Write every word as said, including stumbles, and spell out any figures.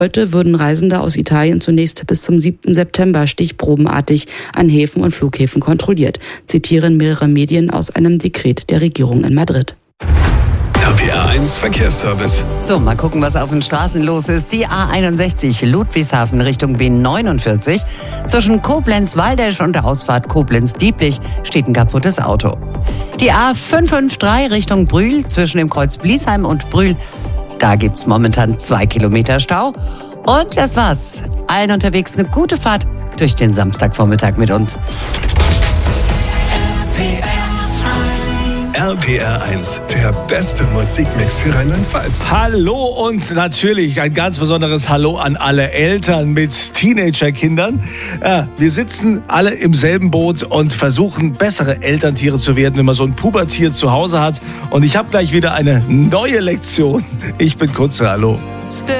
Heute würden Reisende aus Italien zunächst bis zum siebten September stichprobenartig an Häfen und Flughäfen kontrolliert, zitieren mehrere Medien aus einem Dekret der Regierung in Madrid. R P R eins Verkehrsservice. So, mal gucken, was auf den Straßen los ist. Die A einundsechzig Ludwigshafen Richtung B neunundvierzig. Zwischen Koblenz-Waldesch und der Ausfahrt Koblenz-Dieblich steht ein kaputtes Auto. Die A fünf fünf drei Richtung Brühl zwischen dem Kreuz Bliesheim und Brühl. Da gibt's momentan zwei Kilometer Stau. Und das war's. Allen unterwegs eine gute Fahrt durch den Samstagvormittag mit uns. R P R eins, der beste Musikmix für Rheinland-Pfalz. Hallo und natürlich ein ganz besonderes Hallo an alle Eltern mit Teenagerkindern. Ja, wir sitzen alle im selben Boot und versuchen, bessere Elterntiere zu werden, wenn man so ein Pubertier zu Hause hat. Und ich habe gleich wieder eine neue Lektion. Ich bin Kutze, hallo.